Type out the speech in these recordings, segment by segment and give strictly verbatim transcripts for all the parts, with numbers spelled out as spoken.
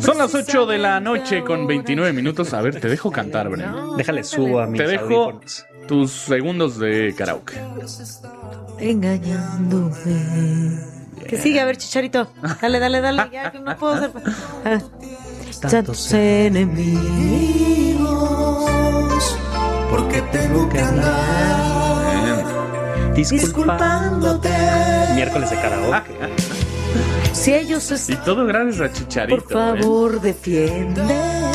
Son las ocho de la noche con veintinueve minutos. A ver, te dejo cantar, Bren. Déjale subo a mis Te dejo audífonos. tus segundos de karaoke. Engañándome. Que sigue, a ver, Chicharito. Dale, dale, dale. Ya, que no puedo hacer. Ah. Tantos enemigos. Porque tengo que andar disculpándote. Miércoles de karaoke. Si ellos Y están, todo gracias a Chicharito. por favor, ¿eh? defiende.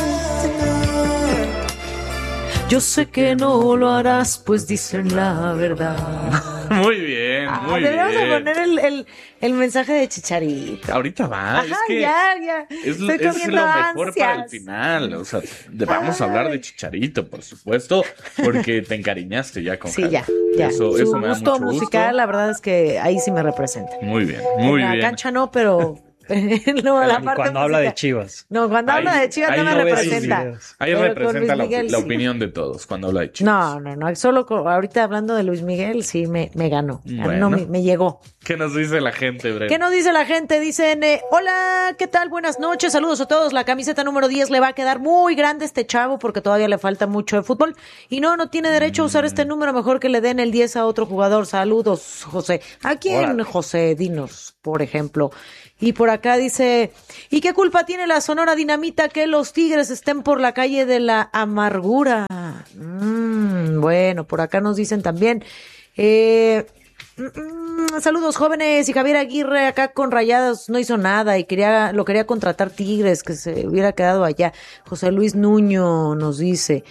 Yo sé que no lo harás, pues dicen la verdad. Muy bien, Ah, muy deberíamos de bien. poner el, el, el mensaje de Chicharito. Ahorita va. Ajá, es que ya, ya. Es, Estoy es lo comiendo mejor para el ansias. final. O sea, de- vamos a hablar de Chicharito, por supuesto, porque te encariñaste ya con Sí, Jala. ya, ya. Eso, Su eso me da gusto mucho musical, gusto. la verdad es que ahí sí me representa. Muy bien, muy en la bien. cancha no, pero no, la Y parte cuando habla de musical. Chivas. No, cuando Ahí- habla de Chivas ahí no me no ves sus representa. videos. Ahí Pero con representa Luis la, Miguel, la sí. opinión de todos cuando habla de Chivas. No, no, no. Solo co- ahorita hablando de Luis Miguel, sí me, me ganó. Bueno. No, me, me llegó. ¿Qué nos dice la gente, Bren? ¿Qué nos dice la gente? Dicen, eh, hola, ¿qué tal? Buenas noches, saludos a todos. La camiseta número diez le va a quedar muy grande a este chavo porque todavía le falta mucho de fútbol. Y no, no tiene derecho a usar este número, mejor que le den el diez a otro jugador. Saludos, José. ¿A quién, Órale. José? Dinos, por ejemplo. Y por acá dice, ¿y qué culpa tiene la Sonora Dinamita que los Tigres estén por la calle de la amargura? Mm, bueno, por acá nos dicen también, eh... Mm, saludos jóvenes, y Javier Aguirre acá con Rayados no hizo nada y quería lo quería contratar Tigres, que se hubiera quedado allá. José Luis Nuño nos dice.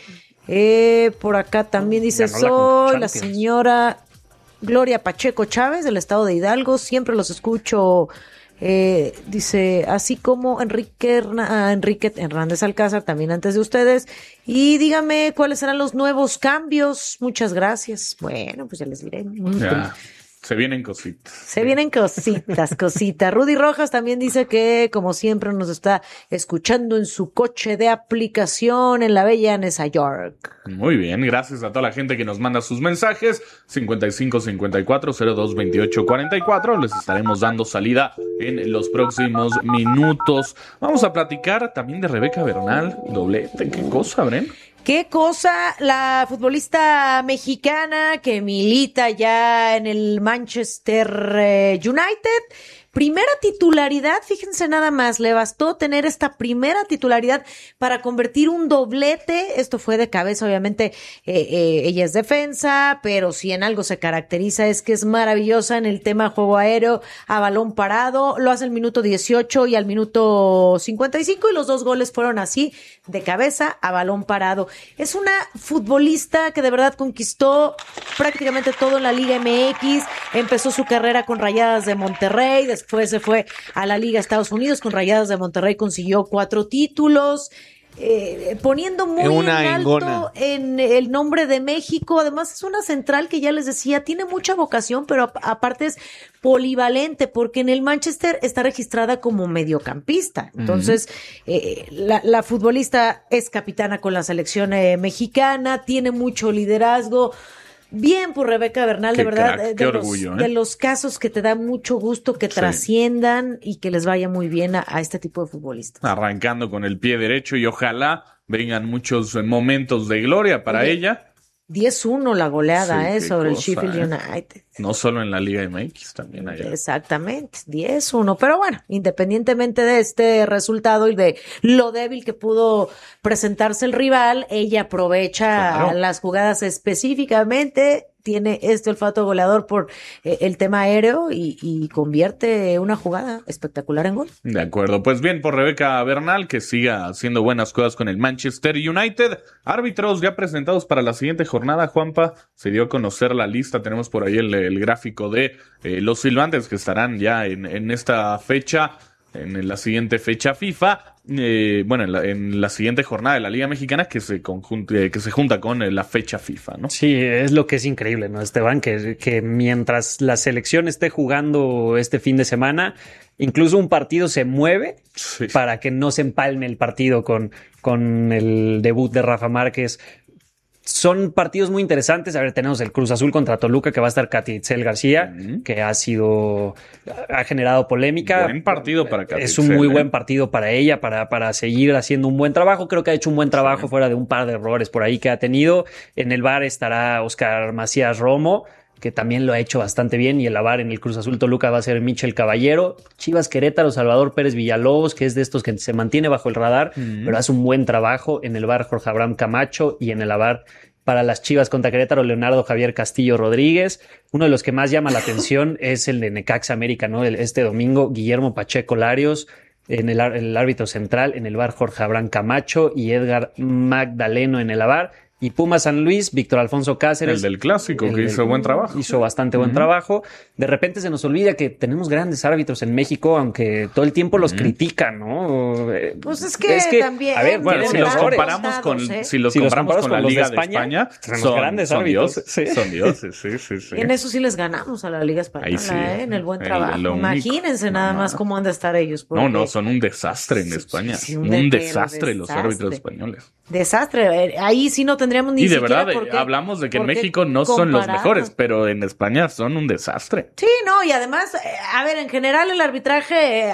Eh, por acá también dice, Ganó la soy la Champions. señora Gloria Pacheco Chávez del estado de Hidalgo, siempre los escucho. Eh, dice, así como Enrique, Herna- ah, Enrique Hernández Alcázar, también antes de ustedes. Y dígame cuáles serán los nuevos cambios. Muchas gracias. Bueno, pues ya les diré. Ya, se vienen cositas. Se vienen cositas, cositas. Rudy Rojas también dice que, como siempre, nos está escuchando en su coche de aplicación en la bella Nueva York. Muy bien, gracias a toda la gente que nos manda sus mensajes. cincuenta y cinco cincuenta y cuatro cero dos veintiocho cuarenta y cuatro. Les estaremos dando salida en los próximos minutos. Vamos a platicar también de Rebeca Bernal, doblete. ¿Qué cosa, Bren? ¿Qué cosa? La futbolista mexicana que milita ya en el Manchester eh, United. Primera titularidad, fíjense nada más, le bastó tener esta primera titularidad para convertir un doblete. Esto fue de cabeza, obviamente, eh, eh, ella es defensa, pero si en algo se caracteriza es que es maravillosa en el tema juego aéreo a balón parado. Lo hace al minuto dieciocho y al minuto cincuenta y cinco y los dos goles fueron así, de cabeza a balón parado. Es una futbolista que de verdad conquistó prácticamente todo en la Liga M X, empezó su carrera con Rayadas de Monterrey, después se fue a la Liga Estados Unidos, con Rayadas de Monterrey consiguió cuatro títulos, eh, poniendo muy Una en engona. alto en el nombre de México. Además es una central que ya les decía, tiene mucha vocación, pero ap- aparte es polivalente, porque en el Manchester está registrada como mediocampista. Entonces, eh, la, la futbolista es capitana con la selección eh, mexicana, tiene mucho liderazgo. Bien por Rebeca Bernal, Qué de verdad, crack, eh, de, qué los, orgullo, ¿eh? de los casos que te da mucho gusto que Sí. trasciendan y que les vaya muy bien a, a este tipo de futbolistas. Arrancando con el pie derecho y ojalá vengan muchos eh, momentos de gloria para Oye, ella. diez uno la goleada Sí, eh, qué sobre el cosa, Sheffield ¿eh? United. No solo en la Liga M X, también allá. Exactamente, diez uno. Pero bueno, independientemente de este resultado y de lo débil que pudo presentarse el rival, ella aprovecha Claro. las jugadas específicamente, tiene este olfato goleador por eh, el tema aéreo y, y convierte una jugada espectacular en gol. De acuerdo, pues bien por Rebeca Bernal, que siga haciendo buenas cosas con el Manchester United. Árbitros ya presentados para la siguiente jornada, Juanpa, se dio a conocer la lista, tenemos por ahí el, el gráfico de eh, los silbantes que estarán ya en, en esta fecha, en la siguiente fecha FIFA, eh, bueno, en la, en la siguiente jornada de la Liga Mexicana que se conjunte, que se junta con eh, la fecha FIFA, ¿no? Sí, es lo que es increíble, ¿no, Esteban? Que, que mientras la selección esté jugando este fin de semana, incluso un partido se mueve Sí. para que no se empalme el partido con, con el debut de Rafa Márquez. son partidos muy interesantes. A ver, tenemos el Cruz Azul contra Toluca, que va a estar Katy Itzel García, uh-huh. que ha sido, ha generado polémica. Buen partido para Katy Es un Itzel, muy ¿eh? buen partido para ella, para, para seguir haciendo un buen trabajo. Creo que ha hecho un buen trabajo sí. fuera de un par de errores por ahí que ha tenido. En el V A R estará Oscar Macías Romo, que también lo ha hecho bastante bien, y el V A R en el Cruz Azul Toluca va a ser Michel Caballero. Chivas Querétaro, Salvador Pérez Villalobos, que es de estos que se mantiene bajo el radar, mm. pero hace un buen trabajo. En el V A R Jorge Abraham Camacho, y en el V A R para las Chivas contra Querétaro, Leonardo Javier Castillo Rodríguez. Uno de los que más llama la atención es el de Necaxa América, ¿no? El, este domingo, Guillermo Pacheco Larios. En el, el árbitro central, en el V A R Jorge Abraham Camacho y Edgar Magdaleno en el V A R. Y Puma San Luis, Víctor Alfonso Cáceres. El del clásico, el que del, hizo buen trabajo. Hizo bastante uh-huh. buen trabajo. De repente se nos olvida que tenemos grandes árbitros en México, aunque todo el tiempo los uh-huh. critican, ¿no? Pues es que, es que también... A ver, bueno, si los comparamos con, ¿eh? si los si comparamos con, con la Liga de España, de España son grandes son árbitros. Dioses, ¿sí? Son dioses, sí, sí, sí. Y en eso sí les ganamos a la Liga Española, sí. ¿eh? En el buen trabajo. El, Imagínense único. nada no, más no. cómo han de estar ellos. No, no, son un desastre en España. Sí, sí, un, un desastre, desastre los árbitros españoles. Desastre. Ahí sí no tendríamos ni y de siquiera verdad, por qué, hablamos de que en México no son los mejores, pero en España son un desastre. Sí, no, y además, a ver, en general el arbitraje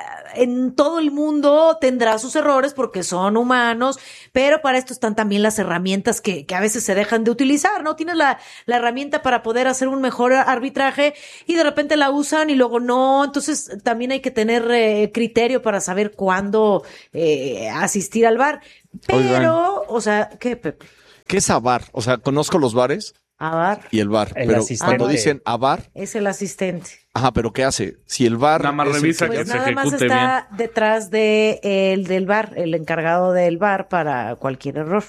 en todo el mundo tendrá sus errores porque son humanos, pero para esto están también las herramientas que, que a veces se dejan de utilizar, ¿no? Tienes la, la herramienta para poder hacer un mejor arbitraje y de repente la usan y luego no, entonces también hay que tener eh, criterio para saber cuándo eh, asistir al V A R. Pero, Oigan. o sea, ¿qué, Pepe? ¿Qué es A V A R? O sea, conozco los bares A V A R. y el V A R, el pero asistente. cuando dicen A V A R... Es el asistente. Ajá, pero ¿qué hace? Si el V A R... Nada más revisa que pues se nada ejecute más está bien. detrás de el del V A R, el encargado del V A R para cualquier error.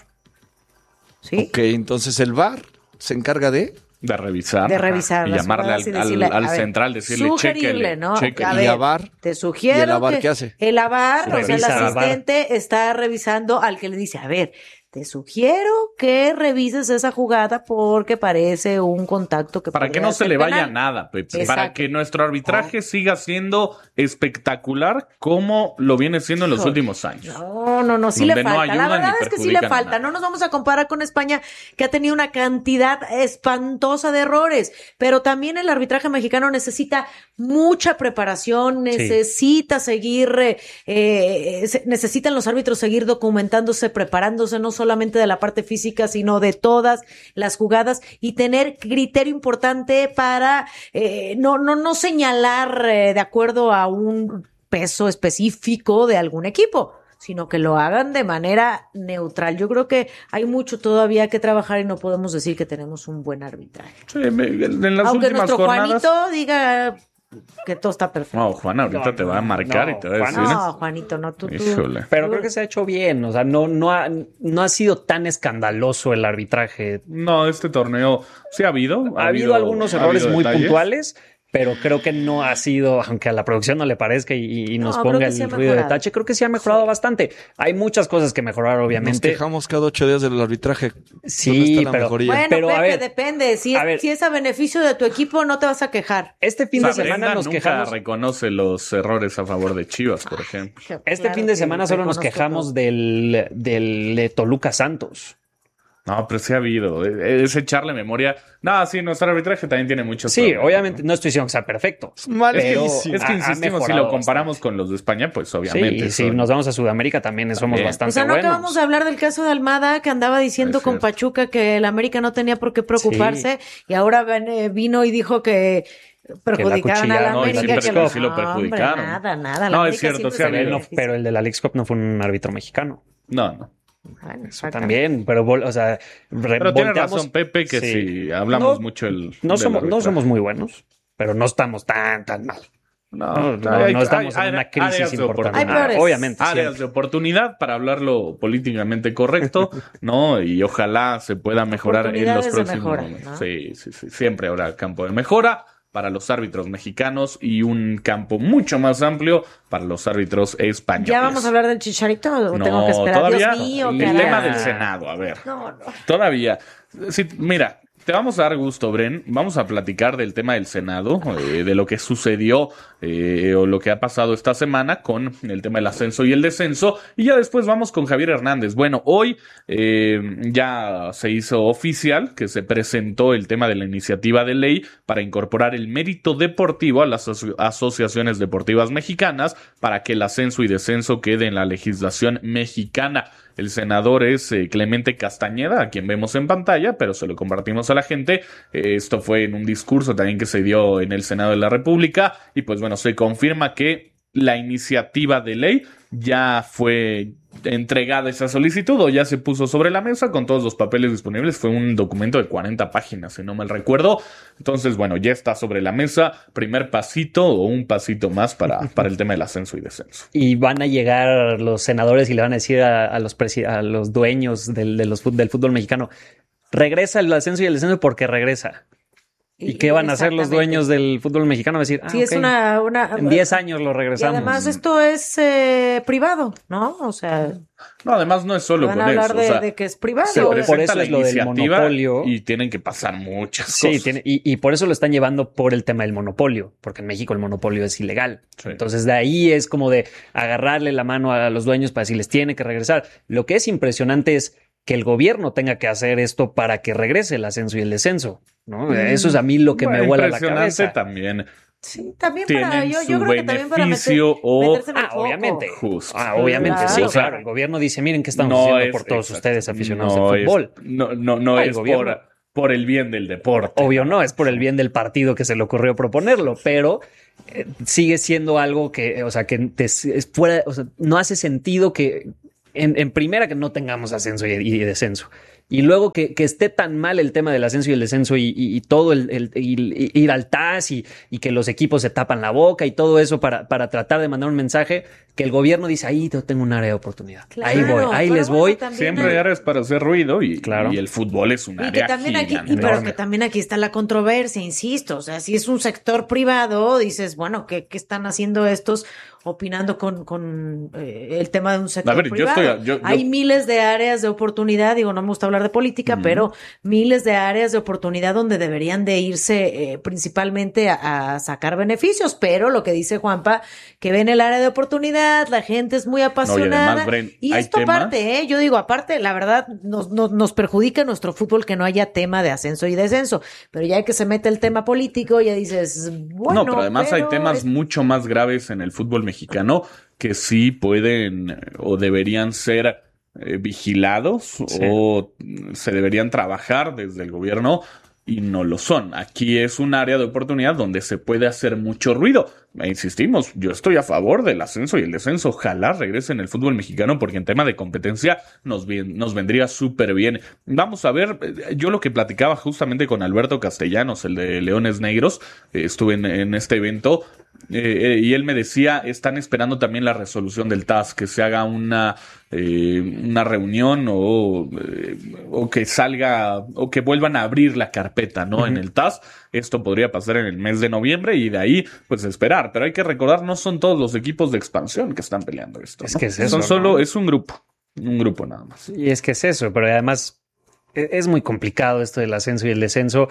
¿Sí? Ok, entonces el V A R se encarga de... De revisar. De revisar. Y llamarle al, decirle, al, al ver, central, decirle, chéquele, ¿no? chéquele. A ver, ¿Y a V A R? Te sugiero ¿Y el A V A R que qué hace? El A V A R, o sea, el Revisa, asistente está revisando al que le dice, a ver, te sugiero que revises esa jugada porque parece un contacto que para que no se le vaya nada, Pepe. Exacto. Para que nuestro arbitraje oh. siga siendo espectacular como lo viene siendo en los últimos años. No, no, no, sí le falta. No la verdad es que sí le falta. No nos vamos a comparar con España, que ha tenido una cantidad espantosa de errores, pero también el arbitraje mexicano necesita mucha preparación, necesita sí. seguir, eh, eh, necesitan los árbitros seguir documentándose, preparándose, no solo solamente de la parte física, sino de todas las jugadas y tener criterio importante para eh, no, no, no señalar eh, de acuerdo a un peso específico de algún equipo, sino que lo hagan de manera neutral. Yo creo que hay mucho todavía que trabajar y no podemos decir que tenemos un buen arbitraje. Sí, en las Aunque últimas nuestro jornadas... Juanito diga... que todo está perfecto. No, Juan, ahorita no, te va a marcar no, y te va a Juan, decir. No, Juanito, no, tú, tú. Híjole. Pero creo que se ha hecho bien. O sea, no, no, ha, no ha sido tan escandaloso el arbitraje. No, este torneo sí ha habido. Ha, ha habido, habido algunos errores habido muy detalles. puntuales, pero creo que no ha sido, aunque a la producción no le parezca y, y nos no, ponga el sí ruido de tache, creo que sí ha mejorado sí. bastante. Hay muchas cosas que mejorar, obviamente. Nos quejamos cada ocho días del arbitraje. Sí, está la pero, bueno, pero Pepe, a ver, depende. Si es, ver, si es a beneficio de tu equipo, no te vas a quejar. Este fin o sea, de semana Brenda nos nunca quejamos. reconoce los errores a favor de Chivas, por ejemplo. Este claro fin de semana solo nos quejamos todo. del, del de Toluca Santos. No, pero sí ha habido. Es echarle memoria. No, sí, nuestro arbitraje también tiene muchos Sí, problemas, obviamente, ¿no? no estoy diciendo que sea perfecto. Es, pero es que insistimos, si lo comparamos bastante. con los de España, pues obviamente. Sí, y si nos vamos a Sudamérica también somos también. bastante buenos. O sea, no buenos. acabamos de hablar del caso de Almada, que andaba diciendo con Pachuca que el América no tenía por qué preocuparse, sí. y ahora vino y dijo que perjudicaron a la no, América. Sí, que lo, sí lo perjudicaron. Hombre, nada, nada. No, es cierto. Sí no, pero el de la Leagues Cup no fue un árbitro mexicano. No, no. Bueno, eso también, pero o sea, pero tiene razón Pepe que sí. si hablamos no, mucho el no somos no somos muy buenos, pero no estamos tan tan mal. No, no, no, hay, no estamos hay, en una crisis importante. Ah, obviamente. Áreas siempre. de oportunidad para hablarlo políticamente correcto, ¿no? Y ojalá se pueda mejorar en los próximos mejora, momentos. ¿no? Sí, sí, sí. Siempre habrá campo de mejora para los árbitros mexicanos y un campo mucho más amplio para los árbitros españoles. ¿Ya vamos a hablar del Chicharito o no, tengo que esperar? Todavía Dios mío, el caray. tema del Senado, a ver. No, no. Todavía. Sí, mira, Te vamos a dar gusto, Bren. Vamos a platicar del tema del Senado, eh, de lo que sucedió eh, o lo que ha pasado esta semana con el tema del ascenso y el descenso. Y ya después vamos con Javier Hernández. Bueno, hoy eh, ya se hizo oficial que se presentó el tema de la iniciativa de ley para incorporar el mérito deportivo a las aso- asociaciones deportivas mexicanas para que el ascenso y descenso quede en la legislación mexicana. El senador es eh, Clemente Castañeda, a quien vemos en pantalla, pero se lo compartimos a la gente. Eh, esto fue en un discurso también que se dio en el Senado de la República. Y pues bueno, se confirma que la iniciativa de ley ya fue entregada esa solicitud o ya se puso sobre la mesa con todos los papeles disponibles. Fue un documento de cuarenta páginas, si no mal recuerdo. Entonces, bueno, ya está sobre la mesa. Primer pasito o un pasito más para, para el tema del ascenso y descenso. Y van a llegar los senadores y le van a decir a, a, los, presi- a los dueños del, de los, fut- del fútbol mexicano, regresa el ascenso y el descenso porque regresa. ¿Y qué van a hacer los dueños del fútbol mexicano? Va a decir, ah, Sí, ok, es una, una... en diez años lo Y regresamos. además esto es eh, privado, ¿no? O sea, No, además no es solo van con a hablar eso. de, o sea, de que es privado. se Por presenta eso la es lo del iniciativa monopolio. y tienen que pasar muchas Sí, cosas. tiene, y, y por eso lo están llevando por el tema del monopolio, porque en México el monopolio es ilegal. Sí. Entonces de ahí es como de agarrarle la mano a los dueños para decirles tiene que regresar. Lo que es impresionante es que el gobierno tenga que hacer esto para que regrese el ascenso y el descenso, ¿no? Eso es a mí lo que Bueno, me vuela la impresionante cabeza. también. Sí, también para... Tienen Yo, su yo creo que también para meter, beneficio o- meterse en el Ah, foco. obviamente. Justo. Ah, obviamente, Claro. sí, O sea, claro. El gobierno dice, miren qué estamos No haciendo es- por todos exacto. ustedes aficionados No al es- fútbol. no, no, no Ah, el es gobierno. por, por el bien del deporte. Obvio no, es por el bien del partido que se le ocurrió proponerlo, pero eh, sigue siendo algo que, o sea, que te- es fuera, o sea, no hace sentido que en, en primera que no tengamos ascenso y, y descenso. Y luego que, que esté tan mal el tema del ascenso y el descenso y, y, y todo el, el, y- y ir al T A S y, y que los equipos se tapan la boca y todo eso para, para tratar de mandar un mensaje que el gobierno dice, ahí yo tengo un área de oportunidad. Claro, ahí voy, ahí pero les bueno, voy. también Siempre hay- hay áreas para hacer ruido y, Claro. y el fútbol es un Y área que también aquí, y gigante. pero que también aquí está la controversia, insisto. O sea, si es un sector privado, dices, bueno, ¿qué, qué están haciendo estos opinando con, con eh, el tema de un sector A ver, yo privado? estoy- yo- yo- Hay miles de áreas de oportunidad, digo, no me gusta hablar de política, pero miles de áreas de oportunidad donde deberían de irse eh, principalmente a, a sacar beneficios. Pero lo que dice Juanpa, que ven el área de oportunidad, la gente es muy apasionada. además, Bren, y hay esto temas- aparte, ¿eh? Yo digo, aparte, la verdad, nos, nos, nos perjudica nuestro fútbol que no haya tema de ascenso y descenso. Pero ya que se mete el tema político, ya dices, bueno. No, pero además hay pero temas es- mucho más graves en el fútbol mexicano que sí pueden eh, o deberían ser eh, vigilados Sí. o mm, se deberían trabajar desde el gobierno y no lo son. Aquí es un área de oportunidad donde se puede hacer mucho ruido. E insistimos, yo estoy a favor del ascenso y el descenso. Ojalá regrese en el fútbol mexicano porque en tema de competencia nos, bien- nos vendría súper bien. Vamos a ver, eh, yo lo que platicaba justamente con Alberto Castellanos, el de Leones Negros, eh, estuve en, en este evento eh, eh, y él me decía, están esperando también la resolución del T A S, que se haga una, eh, una reunión o, eh, o que salga o que vuelvan a abrir la carpeta, ¿no? En el T A S. Esto podría pasar en el mes de noviembre y de ahí, pues esperar. Pero hay que recordar, no son todos los equipos de expansión que están peleando esto. Es ¿no? que es eso, Son ¿no? solo, es un grupo. Un grupo nada más. Y es que es eso, pero además e- es muy complicado esto del ascenso y el descenso.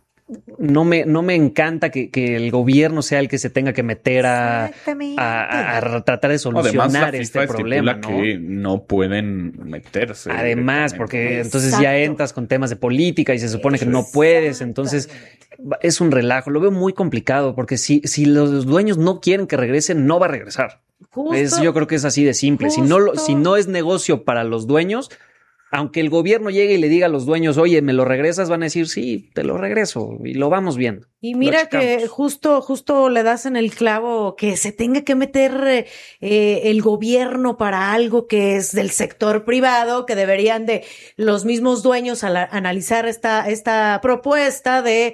No me, no me encanta que, que el gobierno sea el que se tenga que meter a, Exactamente. a, a- a tratar de Además, solucionar la este FIFA problema, estipula ¿no? que no pueden meterse. Además, directamente, porque ¿no? entonces Exacto. ya entras con temas de política y se supone que no puedes, entonces va- es un relajo. Lo veo muy complicado porque si, si los dueños no quieren que regresen, no va a regresar. Justo- Es, yo creo que es así de simple. Si no, lo- justo. si no es negocio para los dueños, aunque el gobierno llegue y le diga a los dueños, oye, ¿me lo regresas? Van a decir, sí, te lo regreso y lo vamos viendo. Y mira Lo que checamos. justo, justo le das en el clavo que se tenga que meter eh, el gobierno para algo que es del sector privado, que deberían de los mismos dueños al analizar esta, esta propuesta de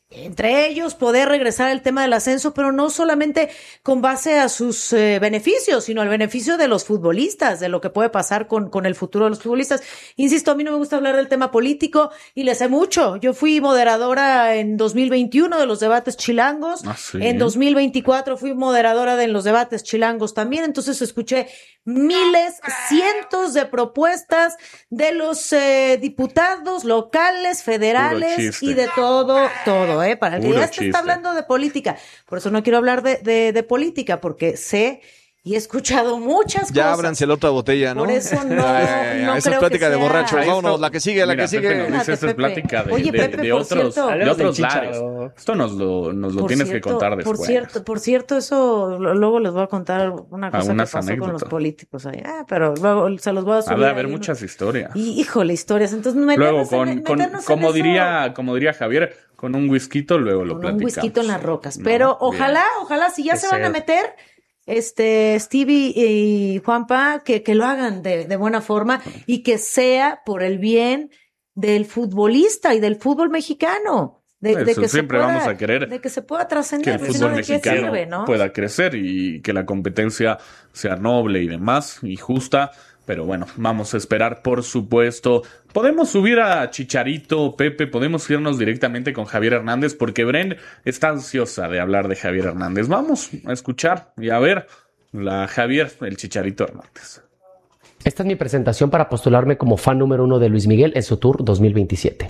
Entre ellos, poder regresar al tema del ascenso, pero no solamente con base a sus eh, beneficios, sino al beneficio de los futbolistas, de lo que puede pasar con, con el futuro de los futbolistas. Insisto, a mí no me gusta hablar del tema político y le sé mucho. Yo fui moderadora en dos mil veintiuno de los debates chilangos. ¿Ah, sí? En dos mil veinticuatro fui moderadora de los debates chilangos también. Entonces escuché miles, cientos de propuestas de los eh, diputados locales, federales y de todo, todo, ¿eh? Para el que Puro ya se chiste. está hablando de política. Por eso no quiero hablar de, de, de política, porque sé y he escuchado muchas Ya cosas. ábranse la otra botella, ¿no? Por eso no, Ya, ya, ya, no Esa es creo plática que de sea- borrachos. Ahí Vámonos, está. la que sigue, la Mira, que sigue. Pepe nos dice, Espérate, esta es Pepe. plática de, Oye, de- Pepe, de por otros, cierto. de Háblanos del otros lares. Chícharo. Esto nos lo, nos lo Por tienes que cierto, contar después. Por cierto, por cierto, eso lo- luego les voy a contar una cosa Algunas que pasó con anécdotas. los políticos ahí. Ah, pero luego se los voy a Ha subir. de ahí haber en- muchas historias. Y, híjole, historias. Entonces, Luego, meternos en- con, con meternos en como eso diría, como diría Javier, con un whisky luego lo con un platicamos. whisky en las rocas. No, Pero bien. ojalá, ojalá, si ya Que se van a sea. meter, este, Stevie y Juanpa, que, que lo hagan de, de buena forma y que sea por el bien del futbolista y del fútbol mexicano. De, de Eso que se siempre pueda- vamos a querer de que se pueda que trascender. el Si fútbol no, ¿de qué mexicano sirve, no? pueda crecer y que la competencia sea noble y demás y justa. Pero bueno, vamos a esperar, por supuesto. Podemos subir a Chicharito, Pepe, podemos irnos directamente con Javier Hernández porque Bren está ansiosa de hablar de Javier Hernández. Vamos a escuchar y a ver la Javier, el Chicharito Hernández. Esta es mi presentación para postularme como fan número uno de Luis Miguel en su tour dos mil veintisiete.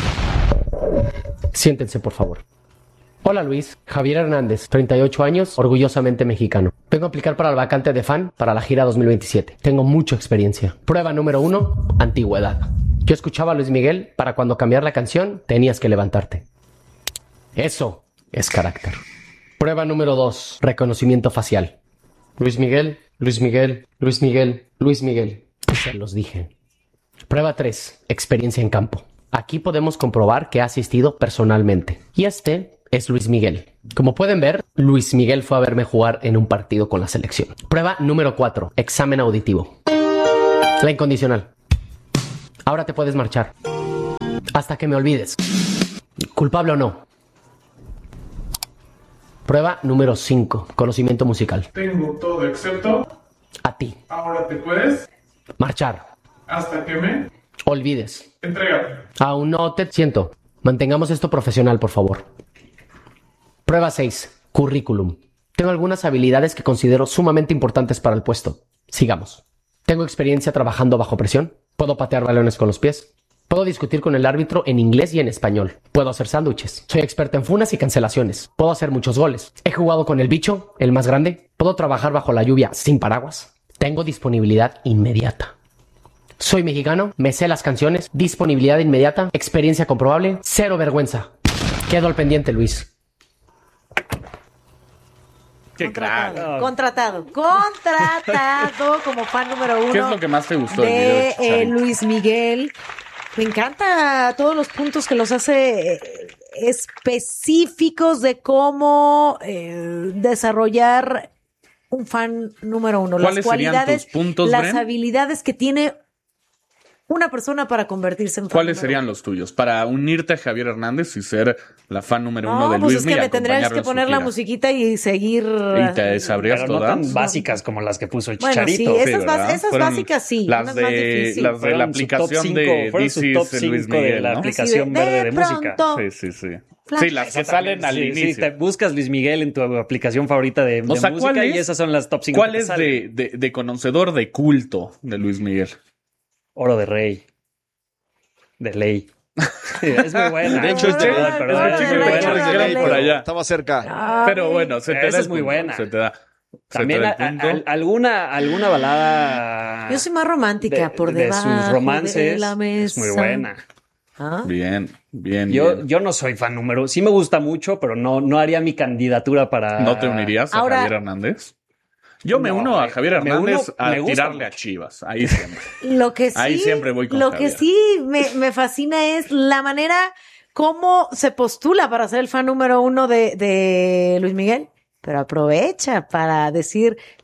Siéntense, por favor. Hola Luis, Javier Hernández, treinta y ocho años, orgullosamente mexicano. Vengo a aplicar para la vacante de fan para la gira dos mil veintisiete. Tengo mucha experiencia. Prueba número uno, antigüedad. Yo escuchaba a Luis Miguel para cuando cambiar la canción tenías que levantarte. Eso es carácter. Prueba número dos, reconocimiento facial. Luis Miguel, Luis Miguel, Luis Miguel, Luis Miguel. Se los dije. Prueba tres, experiencia en campo. Aquí podemos comprobar que ha asistido personalmente. Y este es Luis Miguel. Como pueden ver, Luis Miguel fue a verme jugar en un partido con la selección. Prueba número cuatro, examen auditivo. La incondicional. Ahora te puedes marchar. Hasta que me olvides. ¿Culpable o no? Prueba número cinco, conocimiento musical. Tengo todo excepto. A ti. Ahora te puedes. Marchar. Hasta que me Olvides. entregar. Aún no te siento. Mantengamos esto profesional, por favor. Prueba seis. Currículum. Tengo algunas habilidades que considero sumamente importantes para el puesto. Sigamos. Tengo experiencia trabajando bajo presión. Puedo patear balones con los pies. Puedo discutir con el árbitro en inglés y en español. Puedo hacer sándwiches. Soy experta en funas y cancelaciones. Puedo hacer muchos goles. He jugado con el bicho, el más grande. Puedo trabajar bajo la lluvia sin paraguas. Tengo disponibilidad inmediata. Soy mexicano, me sé las canciones, disponibilidad inmediata, experiencia comprobable, cero vergüenza. Quedo al pendiente, Luis. ¡Qué crack! Contratado, contratado, contratado como fan número uno. ¿Qué es lo que más te gustó del video de de eh, Chicharito? Luis Miguel? Me encanta todos los puntos que los hace eh, específicos de cómo eh, desarrollar un fan número uno. Las ¿Cuáles serían cualidades, tus puntos, las Bren? habilidades que tiene una persona para convertirse en fan. ¿Cuáles número serían uno. los tuyos? Para unirte a Javier Hernández y ser la fan número uno No, de pues Luis es que Miguel. me tendrías que poner la musiquita y seguir. ¿Y te sabrías Pero no todas? tan básicas como las que puso el Bueno, Chicharito. sí, esas, Sí, bas- ¿verdad? esas Fueron básicas sí. Las unas de, más difíciles. las de la Fueron su top aplicación cinco, de fueron This su is top Luis cinco de Miguel, la ¿no? aplicación Así de, verde de de música. pronto. Sí, sí, sí. Flash. Sí, las que salen al Sí, sí, inicio. te buscas Luis Miguel en tu aplicación favorita de, de O sea, música ¿cuál y es? esas son las top cinco. ¿Cuál es de, de, de conocedor de culto de Luis Miguel? Oro de Rey. De ley. Sí, es muy buena. De hecho, es de- Perdón, perdón, es es de muy Rey, buena. Oro de Ley por allá. Estaba cerca. Ah, Pero bueno, se te Esa da es el muy punto, buena. Se te da, se También te da a- el punto. a- alguna, alguna balada. Yo soy más romántica de, por de debajo sus romances. de la Es mesa. muy buena. ¿Ah? Bien, bien, Yo, bien. yo no soy fan número. Sí me gusta mucho, pero no, no haría mi candidatura para. ¿No te unirías a Ahora- Javier Hernández? Yo me No, uno a Javier me Hernández uno- a me gusta tirarle a mucho. Chivas. Ahí siempre. Lo que sí, Ahí siempre voy con lo Javier. que sí me, me fascina es la manera cómo se postula para ser el fan número uno de, de Luis Miguel, pero aprovecha para decir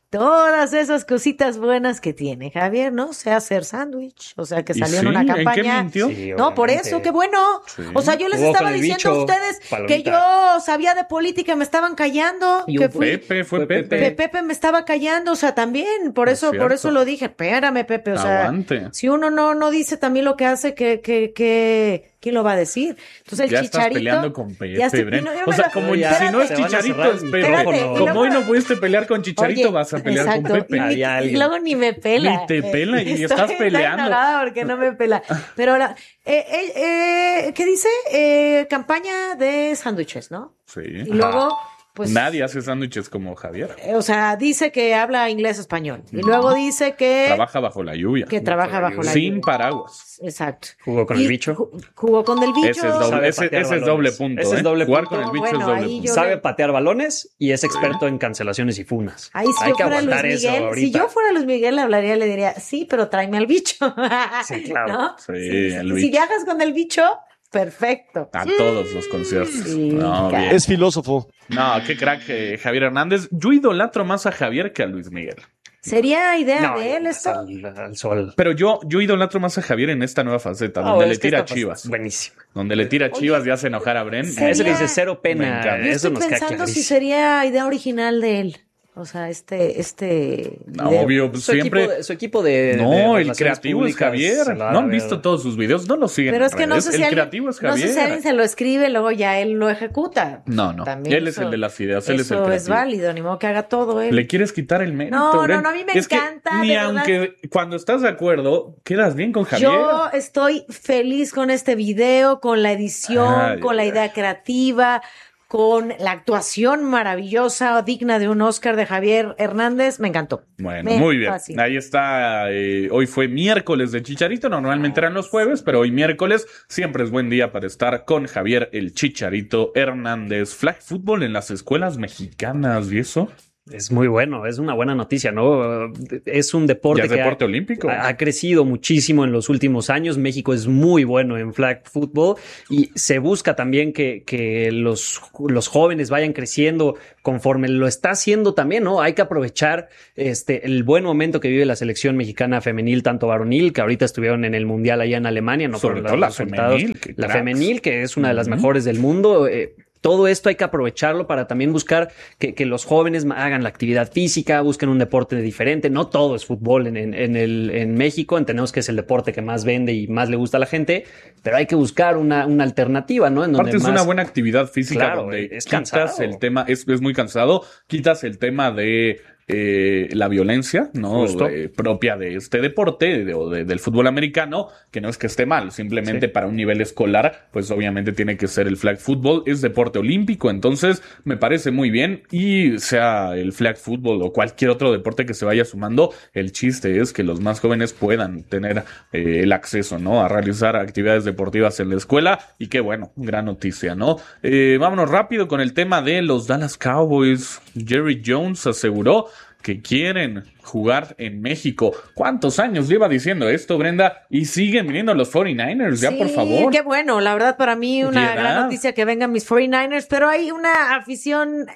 todas esas cositas buenas que tiene Javier, ¿no? O sea, hacer sándwich, o sea, que ¿Y salió sí? en una ¿En qué campaña. mintió? Sí, No, por obviamente. eso, qué bueno. Sí. O sea, yo les Jugó estaba con el diciendo a bicho, ustedes que palomita. yo sabía de política y me estaban callando, Y que un fui Pepe, fue Fue Pepe. que Pepe me estaba callando, o sea, también, por Es eso, por cierto. eso lo dije, espérame, Pepe, o sea, Aguante. si uno no, no dice también lo que hace, que, que, que, ¿quién lo va a decir? Entonces el Ya estás Chicharito. peleando con Pepe, ya estoy- Bren. no, yo O me sea, lo- como ya, si no es te van a Chicharito, cerrar es el Pepe. micrófono. Como Y luego- hoy no pudiste pelear con Chicharito, Oye, vas a pelear exacto, con Pepe. Y, ni- Había y alguien. luego ni me pela. Ni te pela y Estoy- estás estoy peleando. enojada porque no me pela. Pero ahora, eh, eh, eh, ¿qué dice? Eh, campaña de sándwiches, ¿no? Sí. Y luego, pues. Nadie hace sándwiches como Javier. eh, O sea, dice que habla inglés-español. Y luego dice que. Trabaja bajo la lluvia. Que trabaja bajo la Sin lluvia. paraguas. Exacto. Jugó con Y el bicho. ju- Jugó con el bicho. Ese es doble, Sabe ese, patear ese es balones. doble punto. Ese es ¿eh? doble Jugar punto. con el bicho Bueno, es doble ahí punto. yo- Sabe patear balones y es experto en cancelaciones y funas. Ahí si Hay yo que fuera Luis aguantar eso Miguel, si ahorita. yo fuera Luis Miguel le hablaría, le diría, sí, pero tráeme al bicho. Sí, claro. ¿No? Sí, Sí, el sí. bicho. Si viajas con el bicho, perfecto. A todos los conciertos. Sí, No, cara. bien. Es filósofo. No, qué crack eh, Javier Hernández. Yo idolatro más a Javier que a Luis Miguel. ¿Sería idea No, de él esto? al, al sol. Pero yo, yo idolatro más a Javier en esta nueva faceta, No, donde es le que tira a esta Chivas. pas- Buenísimo. Donde le tira a Chivas y hace enojar a Bren. Sería- Eso que dice cero Me pena. encanta. Yo Eso estoy nos queda pensando si clarísimo. sería idea original de él. O sea, este, este. No, video. obvio, pues Su siempre. equipo de, su equipo de- No, de el relaciones creativo es públicas Javier. se la ¿No han van a visto ver. todos sus videos? No lo siguen. Pero en es que no redes. sé si El alguien, creativo es no Javier. sé si alguien se lo escribe, luego ya él lo ejecuta. No, no. También Él es eso- el de las ideas, él es el Eso creativo. es válido, ni modo que haga todo él. Le quieres quitar el mérito. No, no, Bren. no, a mí me Es que encanta, Ni de verdad. aunque cuando estás de acuerdo, quedas bien con Javier. Yo estoy feliz con este video, con la edición, Ay, con la ay. idea creativa, con la actuación maravillosa, digna de un Oscar de Javier Hernández. Me encantó. Bueno, Me muy bien. fascina. Ahí está. eh, hoy fue miércoles de Chicharito. Normalmente eran los jueves, pero hoy miércoles siempre es buen día para estar con Javier el Chicharito Hernández. Flag Football en las escuelas mexicanas y eso. Es muy bueno, es una buena noticia, ¿no? Es un deporte Ya es que deporte ha, olímpico. ha- ha crecido muchísimo en los últimos años. México es muy bueno en flag football y se busca también que, que los, los jóvenes vayan creciendo conforme lo está haciendo también, ¿no? Hay que aprovechar este el buen momento que vive la selección mexicana femenil, tanto varonil, que ahorita estuvieron en el Mundial allá en Alemania, ¿no? Sobre Por todo los la resultados. femenil, qué La cracks. femenil, que es una de las Ujú. mejores del mundo. eh, Todo esto hay que aprovecharlo para también buscar que, que los jóvenes hagan la actividad física, busquen un deporte diferente. No todo es fútbol en, en, en, el, en México. Entendemos que es el deporte que más vende y más le gusta a la gente, pero hay que buscar una, una alternativa, ¿no? En donde Aparte es más- una buena actividad física Claro, donde es quitas cansado. el tema, es, es muy cansado, quitas el tema de eh, la violencia, ¿no? Justo. Eh, propia de este deporte de- o de- del fútbol americano, que no es que esté mal, simplemente Sí. para un nivel escolar, pues obviamente tiene que ser el flag football, es deporte olímpico, entonces me parece muy bien y sea el flag football o cualquier otro deporte que se vaya sumando, el chiste es que los más jóvenes puedan tener eh, el acceso, ¿no? A realizar actividades deportivas en la escuela y qué bueno, gran noticia, ¿no? Eh, vámonos rápido con el tema de los Dallas Cowboys. Jerry Jones aseguró que quieren jugar en México. ¿Cuántos años lleva diciendo esto, Brenda? Y siguen viniendo los cuarenta y nueve ers, ya Sí, por favor. qué bueno. La verdad, para mí, una Piedad. gran noticia que vengan mis cuarenta y nueve ers, pero hay una afición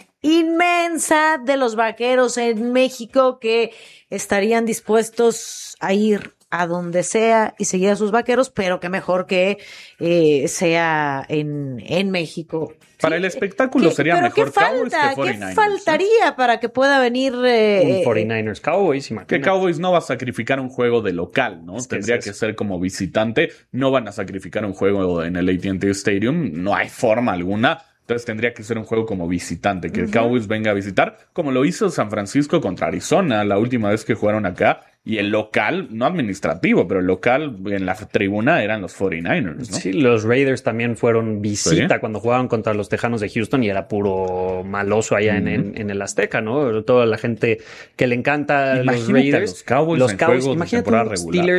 inmensa de los vaqueros en México que estarían dispuestos a ir a donde sea y seguir a sus vaqueros, pero que mejor que eh, sea en, en México. Para Sí, el espectáculo ¿qué- sería pero mejor ¿qué Cowboys falta? que cuarenta y ¿Qué nueve ers, ¿eh? faltaría para que pueda venir eh, un cuarenta y nueve ers Cowboys, Que imagínate. Cowboys no va a sacrificar un juego de local, ¿no? Es que Tendría es que eso. ser como visitante. No van a sacrificar un juego en el A T and T Stadium. No hay forma alguna. Entonces tendría que ser un juego como visitante. Que Cowboys venga a visitar, como lo hizo San Francisco contra Arizona la última vez que jugaron acá. Y el local, no administrativo, pero el local en la tribuna eran los cuarenta y nueve ers, ¿no? Sí, los Raiders también fueron visita Sí. cuando jugaban contra los Tejanos de Houston y era puro maloso allá en, en, en el Azteca, ¿no? Toda la gente que le encanta los Imagínate a Raiders. los Cowboys en juegos de imagínate temporada un regular. Steelers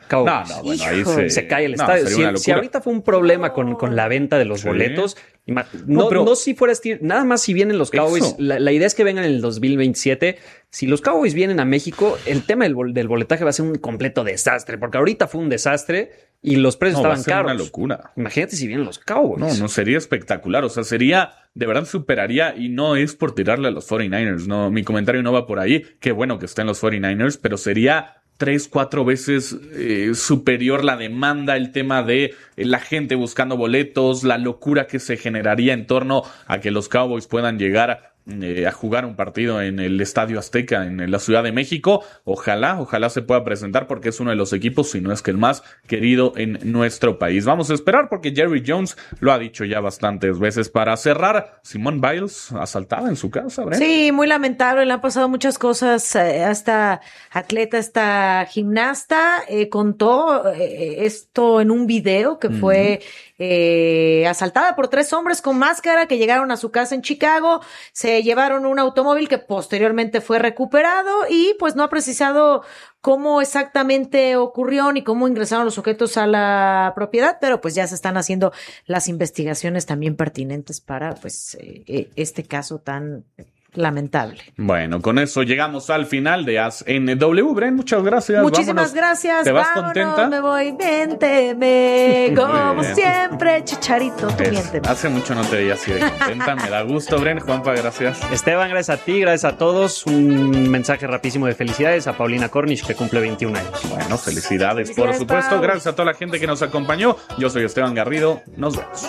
Cowboys. No, no, bueno, ahí Hijo. se, Se cae el no, estadio. sería Si, una si locura. ahorita fue un problema con, con la venta de los Sí. boletos, ima- No, no, pero- no si fuera estir, nada más si vienen los Cowboys, Eso. la, la idea es que vengan en el dos mil veintisiete. Si los Cowboys vienen a México, el tema del, bol- del boletaje va a ser un completo desastre, porque ahorita fue un desastre y los precios No, va a estaban ser caros. una locura. Imagínate si vienen los Cowboys. No, no sería espectacular. O sea, sería, de verdad superaría, y no es por tirarle a los cuarenta y nueve ers. No, mi comentario no va por ahí. Qué bueno que estén los cuarenta y nueve ers, pero sería tres, cuatro veces eh, superior la demanda, el tema de eh, la gente buscando boletos, la locura que se generaría en torno a que los Cowboys puedan llegar eh, a jugar un partido en el Estadio Azteca, en la Ciudad de México. Ojalá, ojalá se pueda presentar porque es uno de los equipos, si no es que el más querido en nuestro país. Vamos a esperar porque Jerry Jones lo ha dicho ya bastantes veces. Para cerrar, Simone Biles asaltada en su casa, Brent. Sí, muy lamentable, le han pasado muchas cosas eh, a esta atleta, esta gimnasta, eh, contó eh, esto en un video que fue eh, asaltada por tres hombres con máscara que llegaron a su casa en Chicago, se llevaron un automóvil que posteriormente fue recuperado y pues no ha precisado cómo exactamente ocurrió ni cómo ingresaron los sujetos a la propiedad, pero pues ya se están haciendo las investigaciones también pertinentes para pues eh, este caso tan lamentable. Bueno, con eso llegamos al final de As N W. Bren, muchas gracias. Muchísimas Vámonos. gracias. ¿Te vas Vámonos, contenta? me voy, vénteme, como bien. siempre, Chicharito, tú Es- miénteme. hace mucho no te veía así de contenta. Me da gusto, Bren. Juanpa, gracias. Esteban, gracias a ti, gracias a todos. Un mensaje rapidísimo de felicidades a Paulina Cornish, que cumple veintiún años. Bueno, felicidades, por Felicidades, supuesto. Pau. Gracias a toda la gente que nos acompañó. Yo soy Esteban Garrido. Nos vemos.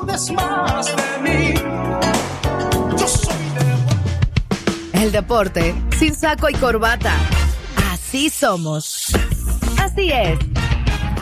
El deporte sin saco y corbata. Así somos. Así es.